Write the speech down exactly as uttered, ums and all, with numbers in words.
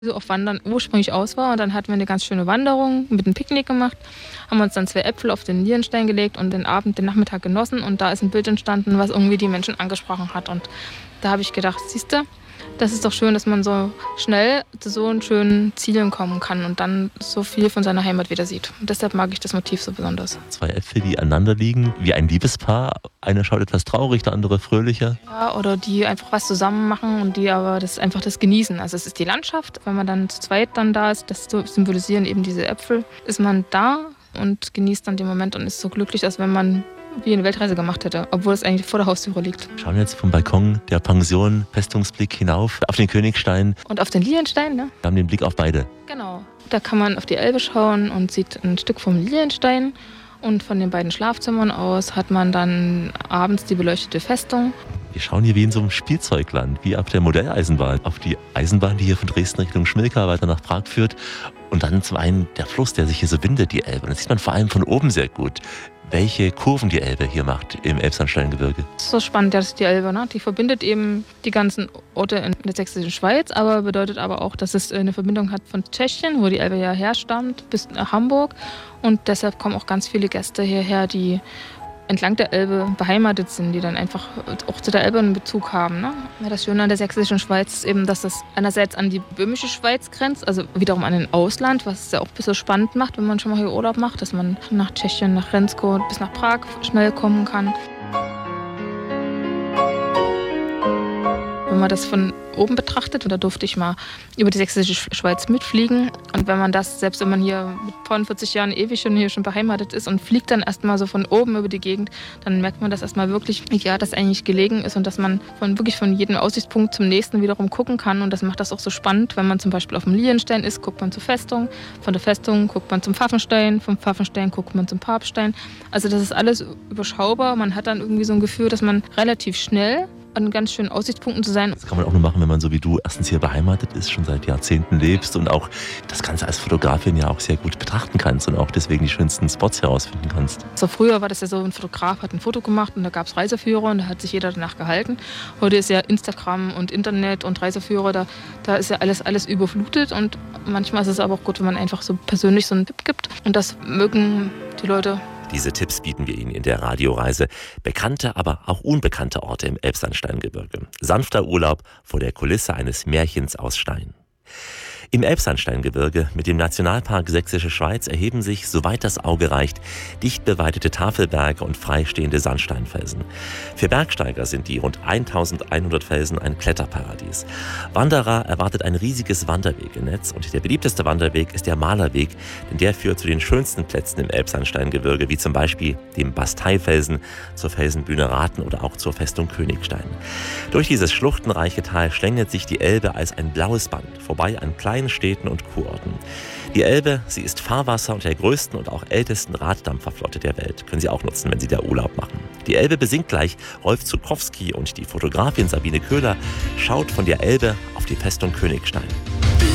so auf Wandern ursprünglich aus war. Und dann hatten wir eine ganz schöne Wanderung mit einem Picknick gemacht, haben uns dann zwei Äpfel auf den Lierenstein gelegt und den Abend, den Nachmittag genossen. Und da ist ein Bild entstanden, was irgendwie die Menschen angesprochen hat. Und da habe ich gedacht, siehst du, das ist doch schön, dass man so schnell zu so einen schönen Zielen kommen kann und dann so viel von seiner Heimat wieder sieht. Und deshalb mag ich das Motiv so besonders. Zwei Äpfel, die aneinander liegen, wie ein Liebespaar. Einer schaut etwas traurig, der andere fröhlicher. Ja, oder die einfach was zusammen machen und die aber das einfach das genießen. Also es ist die Landschaft, wenn man dann zu zweit dann da ist, das symbolisieren eben diese Äpfel, ist man da und genießt dann den Moment und ist so glücklich, als wenn man wie eine Weltreise gemacht hätte, obwohl es eigentlich vor der Haustüre liegt. Wir schauen jetzt vom Balkon der Pension, Festungsblick hinauf auf den Königstein. Und auf den Lilienstein, ne? Wir haben den Blick auf beide. Genau. Da kann man auf die Elbe schauen und sieht ein Stück vom Lilienstein. Und von den beiden Schlafzimmern aus hat man dann abends die beleuchtete Festung. Wir schauen hier wie in so einem Spielzeugland, wie auf der Modelleisenbahn, auf die Eisenbahn, die hier von Dresden Richtung Schmilka weiter nach Prag führt. Und dann zum einen der Fluss, der sich hier so windet, die Elbe. Und das sieht man vor allem von oben sehr gut, welche Kurven die Elbe hier macht im Elbsandsteingebirge. Das ist so spannend, das ist die Elbe, ne? Die verbindet eben die ganzen Orte in der sächsischen Schweiz, aber bedeutet aber auch, dass es eine Verbindung hat von Tschechien, wo die Elbe ja herstammt, bis nach Hamburg. Und deshalb kommen auch ganz viele Gäste hierher, die entlang der Elbe beheimatet sind, die dann einfach auch zu der Elbe einen Bezug haben. Ne? Das Schöne an der sächsischen Schweiz ist eben, dass das einerseits an die böhmische Schweiz grenzt, also wiederum an ein Ausland, was es ja auch ein bisschen spannend macht, wenn man schon mal hier Urlaub macht, dass man nach Tschechien, nach Rensko bis nach Prag schnell kommen kann. Wenn man das von oben betrachtet, und da durfte ich mal über die sächsische Schweiz mitfliegen. Und wenn man das, selbst wenn man hier mit vierundvierzig Jahren ewig schon hier schon beheimatet ist und fliegt dann erstmal so von oben über die Gegend, dann merkt man das erstmal wirklich, wie ja das eigentlich gelegen ist und dass man von wirklich von jedem Aussichtspunkt zum nächsten wiederum gucken kann. Und das macht das auch so spannend, wenn man zum Beispiel auf dem Lilienstein ist, guckt man zur Festung, von der Festung guckt man zum Pfaffenstein, vom Pfaffenstein guckt man zum Papstein. Also das ist alles überschaubar. Man hat dann irgendwie so ein Gefühl, dass man relativ schnell an ganz schönen Aussichtspunkten zu sein. Das kann man auch nur machen, wenn man so wie du erstens hier beheimatet ist, schon seit Jahrzehnten lebst und auch das Ganze als Fotografin ja auch sehr gut betrachten kannst und auch deswegen die schönsten Spots herausfinden kannst. So früher war das ja so, ein Fotograf hat ein Foto gemacht und da gab es Reiseführer und da hat sich jeder danach gehalten. Heute ist ja Instagram und Internet und Reiseführer, da, da ist ja alles, alles überflutet und manchmal ist es aber auch gut, wenn man einfach so persönlich so einen Tipp gibt und das mögen die Leute. Diese Tipps bieten wir Ihnen in der Radioreise. Bekannte, aber auch unbekannte Orte im Elbsandsteingebirge. Sanfter Urlaub vor der Kulisse eines Märchens aus Stein. Im Elbsandsteingebirge mit dem Nationalpark Sächsische Schweiz erheben sich, soweit das Auge reicht, dicht beweidete Tafelberge und freistehende Sandsteinfelsen. Für Bergsteiger sind die rund eintausendeinhundert Felsen ein Kletterparadies. Wanderer erwartet ein riesiges Wanderwegenetz und der beliebteste Wanderweg ist der Malerweg, denn der führt zu den schönsten Plätzen im Elbsandsteingebirge, wie zum Beispiel dem Basteifelsen, zur Felsenbühne Raten oder auch zur Festung Königstein. Durch dieses schluchtenreiche Tal schlängelt sich die Elbe als ein blaues Band vorbei an kleinen Städten und Kurorten. Die Elbe, sie ist Fahrwasser und der größten und auch ältesten Raddampferflotte der Welt. Können Sie auch nutzen, wenn Sie da Urlaub machen. Die Elbe besingt gleich Rolf Zuckowski und die Fotografin Sabine Köhler schaut von der Elbe auf die Festung Königstein.